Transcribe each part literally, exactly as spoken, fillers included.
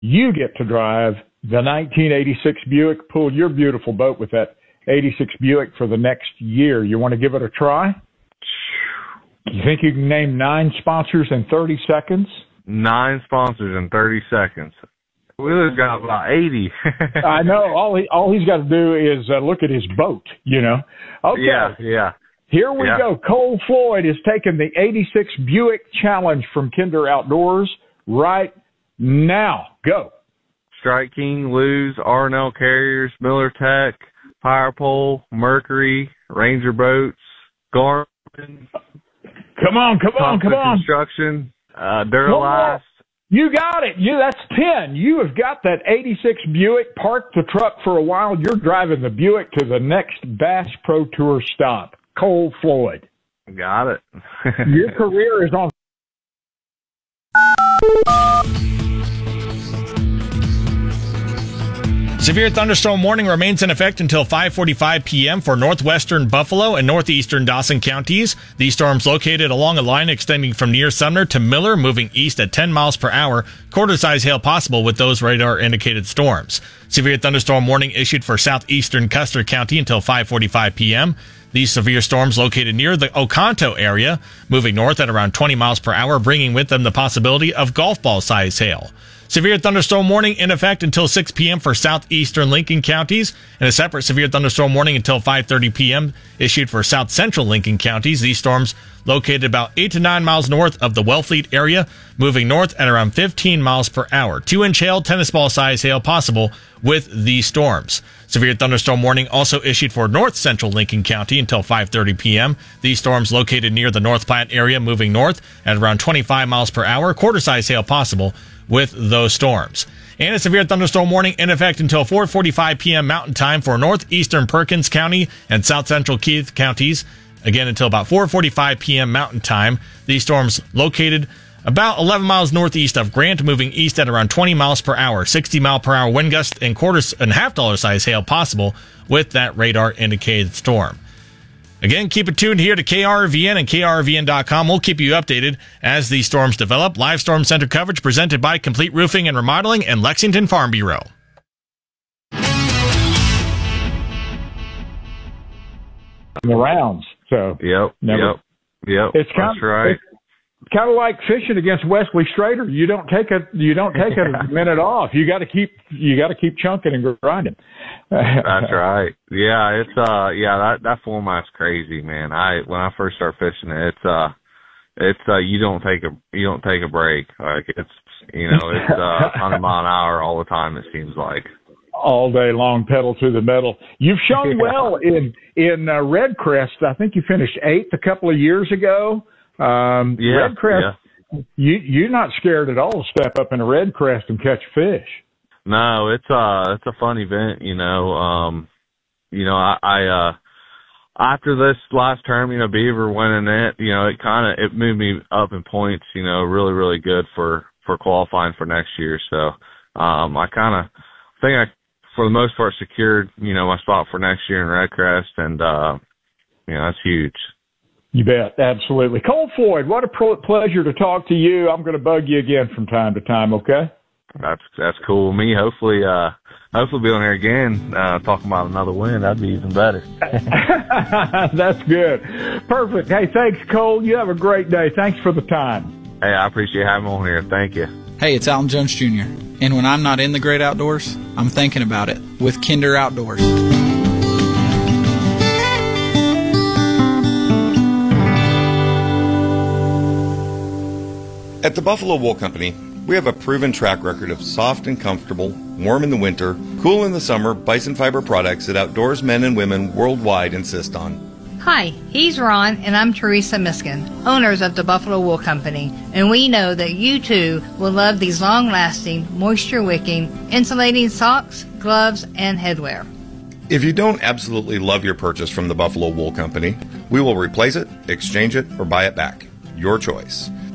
you get to drive the nineteen eighty-six Buick. Pull your beautiful boat with that eighty-six Buick for the next year. You want to give it a try? You think you can name nine sponsors in thirty seconds? Nine sponsors in thirty seconds. Wheeler's got about eighty. I know. All he all he's got to do is uh, look at his boat, you know. Okay. Yeah, yeah. Here we yeah. go. Cole Floyd has taken the eighty-six Buick Challenge from Kinder Outdoors right now. Go. Strike King, Lew's, R and L Carriers, Miller Tech, Power Pole, Mercury, Ranger Boats, Garmin. Come on, come on, come on. Construction, uh, Duralast. You got it. You that's ten. You have got that eighty-six Buick. Park the truck for a while. You're driving the Buick to the next Bass Pro Tour stop. Cole Floyd. Got it. Your career is on. Severe thunderstorm warning remains in effect until five forty-five p.m. for northwestern Buffalo and northeastern Dawson counties. These storms located along a line extending from near Sumner to Miller, moving east at ten miles per hour. Quarter-size hail possible with those radar-indicated storms. Severe thunderstorm warning issued for southeastern Custer County until five forty-five p.m. These severe storms located near the Oconto area, moving north at around twenty miles per hour, bringing with them the possibility of golf ball-size hail. Severe thunderstorm warning in effect until six p.m. for southeastern Lincoln counties, and a separate severe thunderstorm warning until five thirty p.m. issued for south central Lincoln counties. These storms located about eight to nine miles north of the Wellfleet area, moving north at around fifteen miles per hour. Two-inch hail, tennis ball size hail possible with these storms. Severe thunderstorm warning also issued for north central Lincoln County until five thirty p.m. These storms located near the North Platte area, moving north at around twenty-five miles per hour. Quarter-size hail possible with those storms. And a severe thunderstorm warning in effect until four forty-five p.m. Mountain Time for northeastern Perkins County and south central Keith counties. Again, until about four forty-five p.m. Mountain Time. These storms located about eleven miles northeast of Grant, moving east at around twenty miles per hour. sixty mile per hour wind gust and quarters and half dollar size hail possible with that radar indicated storm. Again, keep it tuned here to K R V N and K R V N dot com. We'll keep you updated as these storms develop. Live Storm Center coverage presented by Complete Roofing and Remodeling and Lexington Farm Bureau. The rounds. So yep, never, yep, yep. It's kind that's of, right. It's kind of like fishing against Wesley Strader. You don't take a you don't take a minute off. You got to keep you got to keep chunking and grinding. That's right. Yeah, it's uh yeah that that format's crazy, man. I when I first started fishing it, it's uh it's uh you don't take a you don't take a break. Like it's you know it's uh one hundred mile an hour all the time. It seems like. All day long, pedal to the metal. You've shown yeah. well in in uh, Red Crest. I think you finished eighth a couple of years ago. Um, yeah, Red Crest. Yeah. You you're not scared at all to step up in a Red Crest and catch fish. No, it's uh it's a fun event. You know, um, you know I, I uh after this last term, you know, Beaver winning it, you know, it kind of it moved me up in points. You know, really really good for for qualifying for next year. So um, I kind of think I. for the most part, secured, you know, my spot for next year in Red Crest, and, uh, you know, that's huge. You bet. Absolutely. Cole Floyd, what a pro- pleasure to talk to you. I'm going to bug you again from time to time, okay? That's that's cool with me. Hopefully, uh, hopefully be on here again, uh, talking about another win. That'd be even better. That's good. Perfect. Hey, thanks, Cole. You have a great day. Thanks for the time. Hey, I appreciate having me on here. Thank you. Hey, it's Alan Jones Junior And when I'm not in the great outdoors, I'm thinking about it with Kinder Outdoors. At the Buffalo Wool Company, we have a proven track record of soft and comfortable, warm in the winter, cool in the summer bison fiber products that outdoors men and women worldwide insist on. Hi, he's Ron, and I'm Teresa Miskin, owners of the Buffalo Wool Company, and we know that you too will love these long-lasting, moisture-wicking, insulating socks, gloves, and headwear. If you don't absolutely love your purchase from the Buffalo Wool Company, we will replace it, exchange it, or buy it back. Your choice.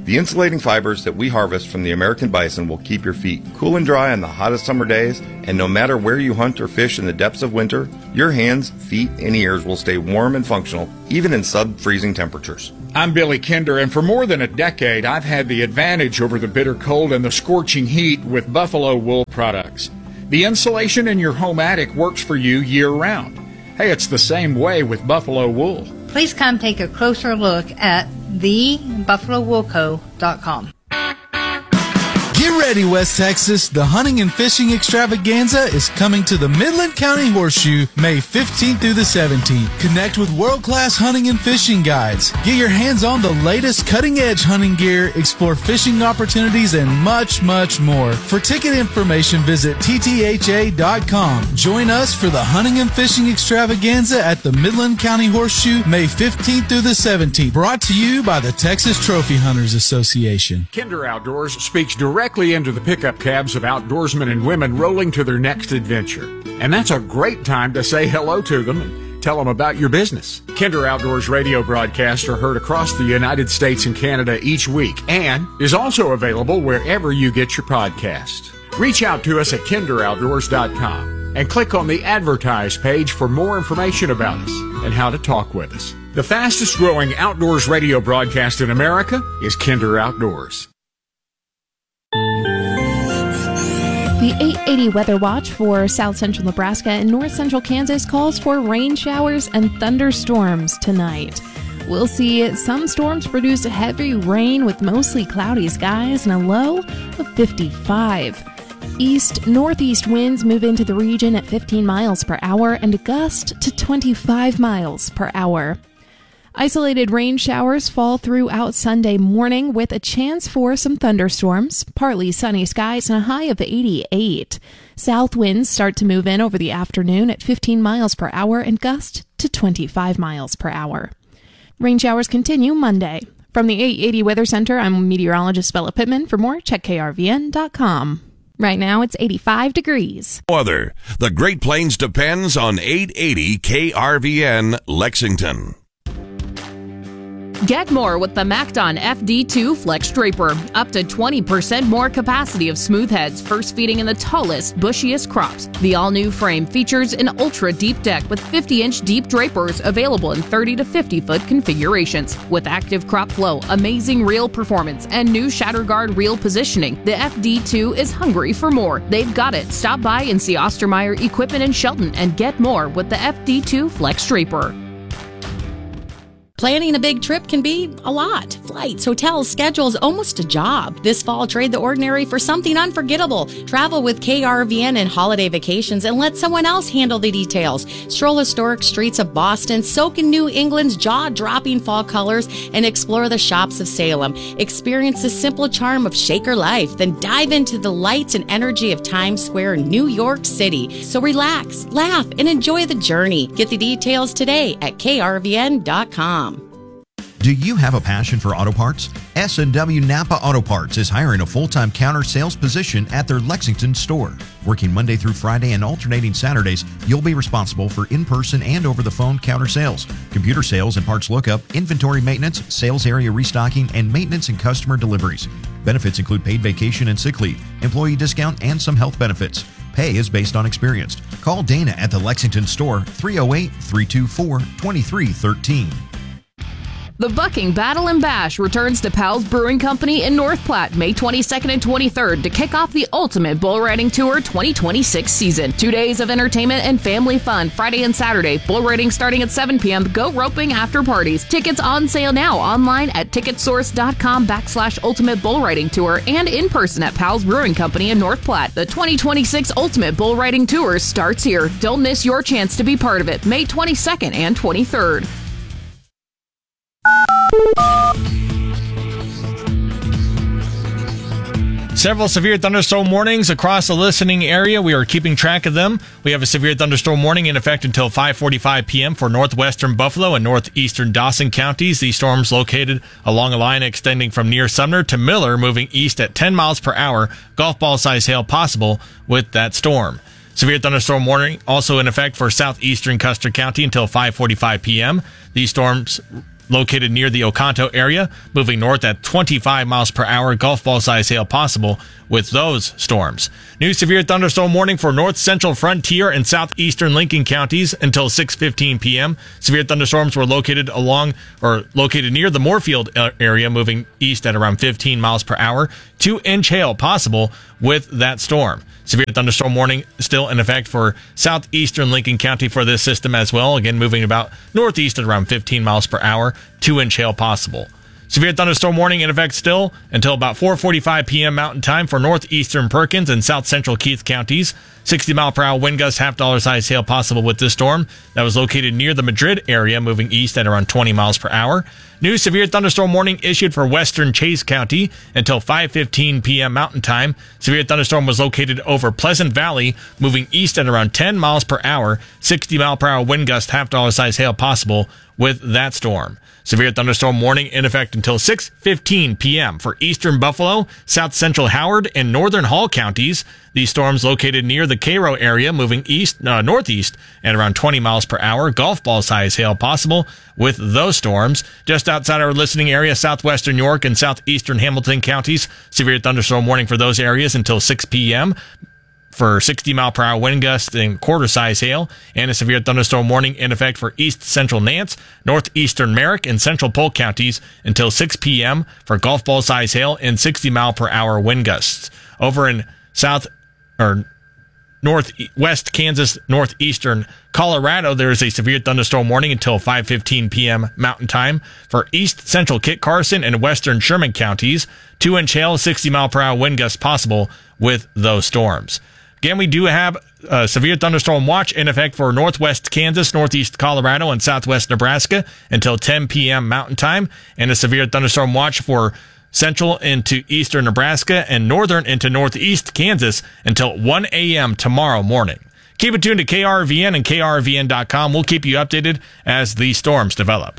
The insulating fibers that we harvest from the American bison will keep your feet cool and dry on the hottest summer days, and no matter where you hunt or fish in the depths of winter, your hands, feet, and ears will stay warm and functional, even in sub-freezing temperatures. I'm Billy Kinder, and for more than a decade, I've had the advantage over the bitter cold and the scorching heat with Buffalo Wool products. The insulation in your home attic works for you year-round. Hey, it's the same way with Buffalo Wool. Please come take a closer look at the buffalo wool co dot com. Get ready, West Texas. The Hunting and Fishing Extravaganza is coming to the Midland County Horseshoe May fifteenth through the seventeenth. Connect with world-class hunting and fishing guides. Get your hands on the latest cutting-edge hunting gear, explore fishing opportunities, and much, much more. For ticket information, visit T T H A dot com. Join us for the Hunting and Fishing Extravaganza at the Midland County Horseshoe May fifteenth through the seventeenth. Brought to you by the Texas Trophy Hunters Association. Kinder Outdoors speaks directly into the pickup cabs of outdoorsmen and women rolling to their next adventure. And that's a great time to say hello to them and tell them about your business. Kinder Outdoors radio broadcasts are heard across the United States and Canada each week and is also available wherever you get your podcast. Reach out to us at kinder outdoors dot com and click on the Advertise page for more information about us and how to talk with us. The fastest growing outdoors radio broadcast in America is Kinder Outdoors. The eight eighty Weather Watch for south central Nebraska and north central Kansas calls for rain showers and thunderstorms tonight. We'll see some storms produce heavy rain with mostly cloudy skies and a low of fifty-five. East-northeast winds move into the region at fifteen miles per hour and a gust to twenty-five miles per hour. Isolated rain showers fall throughout Sunday morning with a chance for some thunderstorms, partly sunny skies, and a high of eighty-eight. South winds start to move in over the afternoon at fifteen miles per hour and gust to twenty-five miles per hour. Rain showers continue Monday. From the eight eighty Weather Center, I'm meteorologist Bella Pittman. For more, check K R V N dot com. Right now, it's eighty-five degrees. Weather. The Great Plains depends on eight eighty K R V N Lexington. Get more with the MacDon F D two Flex Draper. Up to twenty percent more capacity of smooth heads, first feeding in the tallest, bushiest crops. The all-new frame features an ultra-deep deck with fifty-inch deep drapers available in thirty to fifty foot configurations. With active crop flow, amazing reel performance, and new Shatterguard reel positioning, the F D two is hungry for more. They've got it. Stop by and see Ostermeyer Equipment in Shelton and get more with the F D two Flex Draper. Planning a big trip can be a lot. Flights, hotels, schedules, almost a job. This fall, trade the ordinary for something unforgettable. Travel with K R V N and Holiday Vacations and let someone else handle the details. Stroll historic streets of Boston, soak in New England's jaw-dropping fall colors, and explore the shops of Salem. Experience the simple charm of Shaker life, then dive into the lights and energy of Times Square, New York City. So relax, laugh, and enjoy the journey. Get the details today at K R V N dot com. Do you have a passion for auto parts? S and W Napa Auto Parts is hiring a full-time counter sales position at their Lexington store. Working Monday through Friday and alternating Saturdays, you'll be responsible for in-person and over-the-phone counter sales, computer sales and parts lookup, inventory maintenance, sales area restocking, and maintenance and customer deliveries. Benefits include paid vacation and sick leave, employee discount, and some health benefits. Pay is based on experience. Call Dana at the Lexington store, three oh eight, three two four, two three one three. The Bucking Battle and Bash returns to Powell's Brewing Company in North Platte May twenty-second and twenty-third to kick off the Ultimate Bull Riding Tour twenty twenty-six season. Two days of entertainment and family fun, Friday and Saturday. Bull riding starting at seven p.m. Go roping after parties. Tickets on sale now online at ticketsource.com backslash Ultimate Bull Riding Tour and in person at Powell's Brewing Company in North Platte. The twenty twenty-six Ultimate Bull Riding Tour starts here. Don't miss your chance to be part of it May twenty-second and twenty-third. Several severe thunderstorm warnings across the listening area. We are keeping track of them. We have a severe thunderstorm warning in effect until five forty-five p.m. for northwestern Buffalo and northeastern Dawson counties. These storms located along a line extending from near Sumner to Miller, moving east at ten miles per hour. Golf ball size hail possible with that storm. Severe thunderstorm warning also in effect for southeastern Custer County until five forty-five p.m. These storms located near the Oconto area, moving north at twenty-five miles per hour. Golf ball size hail possible with those storms. New severe thunderstorm warning for north central Frontier and southeastern Lincoln counties until six fifteen p.m. Severe thunderstorms were located along or located near the Moorfield area, moving east at around fifteen miles per hour. Two inch hail possible with that storm. Severe thunderstorm warning still in effect for southeastern Lincoln County for this system as well. Again, moving about northeast at around fifteen miles per hour. Two inch hail possible. Severe thunderstorm warning in effect still until about four forty-five p.m. Mountain Time for northeastern Perkins and south central Keith counties. sixty mile per hour wind gust, half dollar size hail possible with this storm that was located near the Madrid area, moving east at around twenty miles per hour. New severe thunderstorm warning issued for western Chase County until five fifteen p.m. Mountain Time. Severe thunderstorm was located over Pleasant Valley, moving east at around ten miles per hour. sixty mile per hour wind gust, half dollar size hail possible with that storm. Severe thunderstorm warning in effect until six fifteen p.m. for eastern Buffalo, south central Howard, and northern Hall counties. These storms located near the Cairo area, moving east, uh, northeast at around twenty miles per hour. Golf ball size hail possible with those storms. Just outside our listening area, southwestern York and southeastern Hamilton counties. Severe thunderstorm warning for those areas until six p.m. for sixty mile per hour wind gusts and quarter size hail, and a severe thunderstorm warning in effect for east central Nance, northeastern Merrick, and central Polk counties until six p.m. for golf ball size hail and sixty mile per hour wind gusts. Over in south or northwest Kansas, northeastern Colorado, there is a severe thunderstorm warning until five fifteen p.m. Mountain Time for east central Kit Carson and western Sherman counties. Two inch hail, sixty mile per hour wind gusts possible with those storms. Again, we do have a severe thunderstorm watch in effect for northwest Kansas, northeast Colorado, and southwest Nebraska until ten p.m. Mountain Time, and a severe thunderstorm watch for central into eastern Nebraska and northern into northeast Kansas until one a.m. tomorrow morning. Keep it tuned to K R V N and K R V N dot com. We'll keep you updated as these storms develop.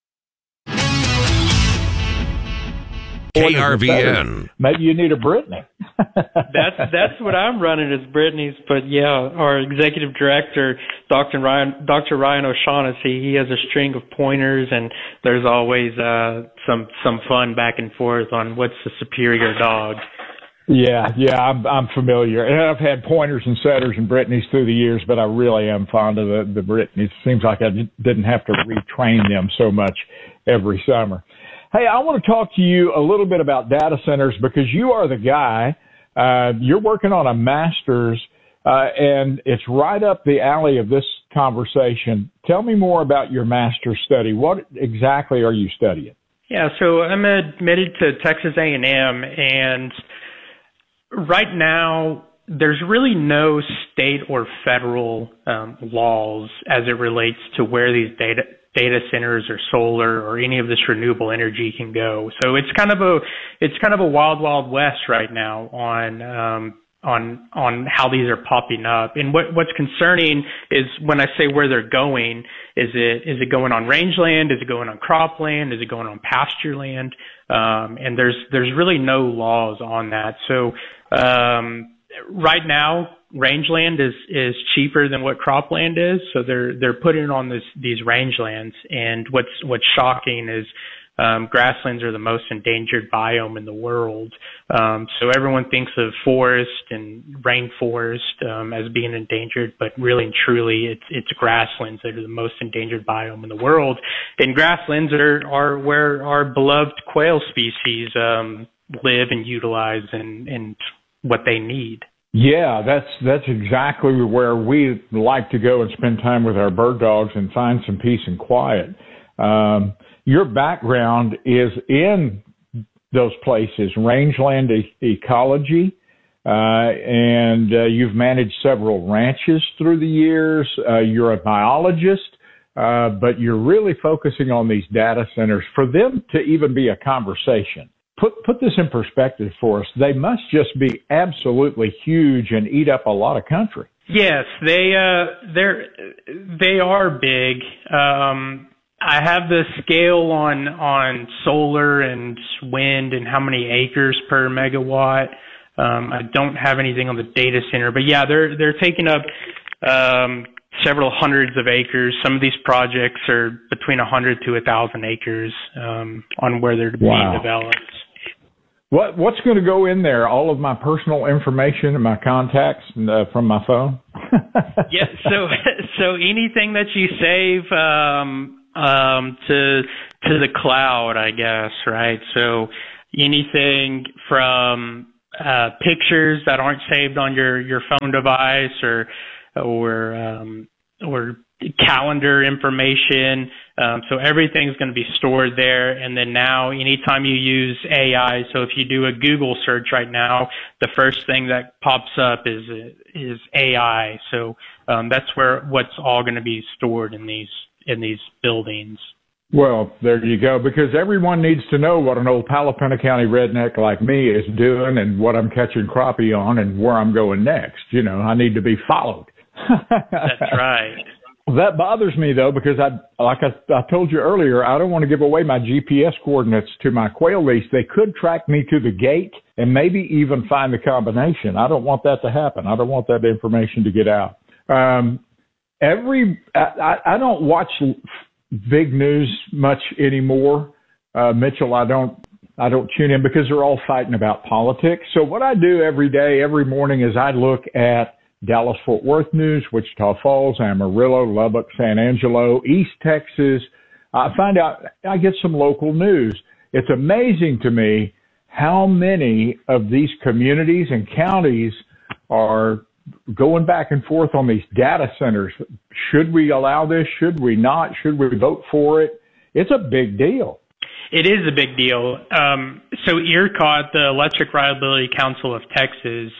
K R V N. Maybe you need a Brittany. that's that's what I'm running is Brittany's, but yeah, our executive director, Doctor Ryan, Doctor Ryan O'Shaughnessy, he has a string of pointers, and there's always uh, some some fun back and forth on what's the superior dog. Yeah, yeah, I'm I'm familiar, and I've had pointers and setters and Brittany's through the years, but I really am fond of the the Brittany's. Seems like I didn't have to retrain them so much every summer. Hey, I want to talk to you a little bit about data centers because you are the guy. Uh, you're working on a master's, uh, and it's right up the alley of this conversation. Tell me more about your master's study. What exactly are you studying? Yeah, so I'm admitted to Texas A and M, and right now there's really no state or federal um, laws as it relates to where these data data centers or solar or any of this renewable energy can go. So it's kind of a it's kind of a wild, wild west right now on um, on on how these are popping up. And what what's concerning is when I say where they're going, is it is it going on rangeland? Is it going on cropland? Is it going on pasture land? Um, and there's there's really no laws on that. So um, right now, rangeland is, is cheaper than what cropland is, so they're they're putting it on this, these rangelands. And what's what's shocking is um, grasslands are the most endangered biome in the world. Um, so everyone thinks of forest and rainforest um, as being endangered, but really and truly, it's it's grasslands that are the most endangered biome in the world. And grasslands are are where our beloved quail species um, live and utilize and and what they need. Yeah, that's that's exactly where we like to go and spend time with our bird dogs and find some peace and quiet. Um, your background is in those places, rangeland e- ecology, uh, and uh, you've managed several ranches through the years. Uh, you're a biologist, uh, but you're really focusing on these data centers. For them to even be a conversation, Put put this in perspective for us. They must just be absolutely huge and eat up a lot of country. Yes, they uh, they're they are big. Um, I have the scale on on solar and wind and how many acres per megawatt. Um, I don't have anything on the data center, but yeah, they're they're taking up um, several hundreds of acres. Some of these projects are between one hundred to one thousand acres um, on where they're being Wow. developed. What what's going to go in there? All of my personal information and my contacts uh, from my phone. Yeah, so so anything that you save um, um, to to the cloud, I guess, right? So anything from uh, pictures that aren't saved on your, your phone device, or or um, or calendar information. Um, so everything's going to be stored there. And then now, anytime you use A I, so if you do a Google search right now, the first thing that pops up is is A I. So um, that's where what's all going to be stored in these in these buildings. Well, there you go, because everyone needs to know what an old Palapena County redneck like me is doing and what I'm catching crappie on and where I'm going next. You know, I need to be followed. That's right. That bothers me, though, because I, like I, I told you earlier, I don't want to give away my G P S coordinates to my quail lease. They could track me to the gate and maybe even find the combination. I don't want that to happen. I don't want that information to get out. Um, every I, I don't watch big news much anymore, uh, Mitchell. I don't. I don't tune in because they're all fighting about politics. So what I do every day, every morning, is I look at Dallas-Fort Worth news, Wichita Falls, Amarillo, Lubbock, San Angelo, East Texas. I find out, I get some local news. It's amazing to me how many of these communities and counties are going back and forth on these data centers. Should we allow this? Should we not? Should we vote for it? It's a big deal. It is a big deal. Um, so ERCOT, the Electric Reliability Council of Texas,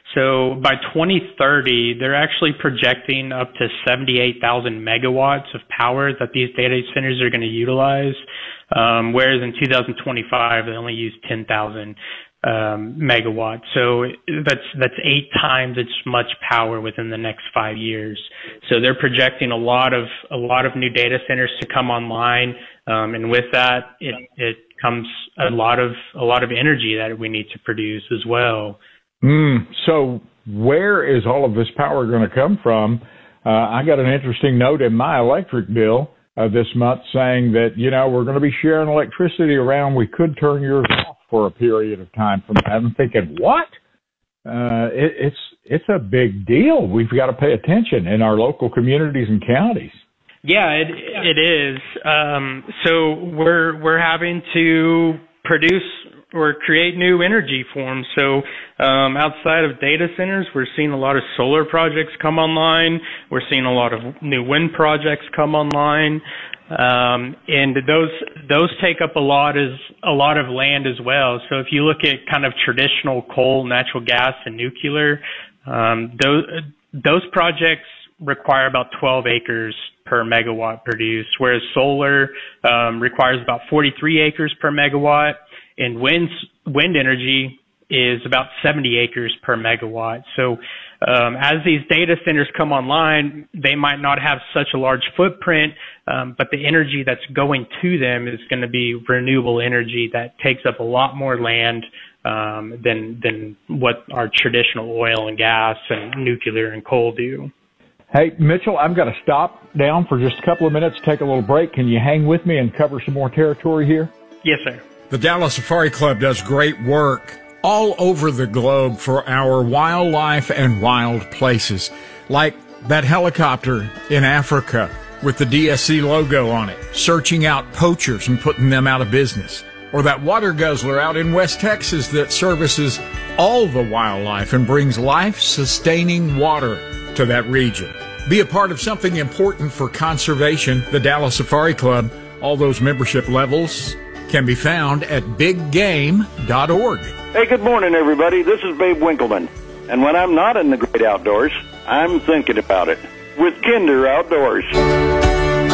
so by twenty thirty, they're actually projecting up to seventy-eight thousand megawatts of power that these data centers are going to utilize, um, whereas in two thousand twenty-five, they only used ten thousand um, megawatts. So that's that's eight times as much power within the next five years. So they're projecting a lot of a lot of new data centers to come online, um, and with that, it, it comes a lot of a lot of energy that we need to produce as well. Mm, so where is all of this power going to come from? Uh, I got an interesting note in my electric bill uh, this month saying that, you know, we're going to be sharing electricity around. We could turn yours off for a period of time from that. I'm thinking, what? Uh, it, it's it's a big deal. We've got to pay attention in our local communities and counties. Yeah, it it is. Um, so we're we're having to produce or create new energy forms. So um, outside of data centers, we're seeing a lot of solar projects come online. We're seeing a lot of new wind projects come online, um, and those those take up a lot as a lot of land as well. So if you look at kind of traditional coal, natural gas, and nuclear, um, those those projects require about twelve acres per megawatt produced, whereas solar um, requires about forty-three acres per megawatt. And wind, wind energy is about seventy acres per megawatt. So um, as these data centers come online, they might not have such a large footprint, um, but the energy that's going to them is going to be renewable energy that takes up a lot more land um, than than what our traditional oil and gas and nuclear and coal do. Hey, Mitchell, I've got to stop down for just a couple of minutes, take a little break. Can you hang with me and cover some more territory here? Yes, sir. The Dallas Safari Club does great work all over the globe for our wildlife and wild places, like that helicopter in Africa with the D S C logo on it, searching out poachers and putting them out of business, or that water guzzler out in West Texas that services all the wildlife and brings life-sustaining water to that region. Be a part of something important for conservation. The Dallas Safari Club, all those membership levels can be found at big game dot org. Hey, good morning, everybody. This is Babe Winkleman. And when I'm not in the great outdoors, I'm thinking about it with Kinder Outdoors.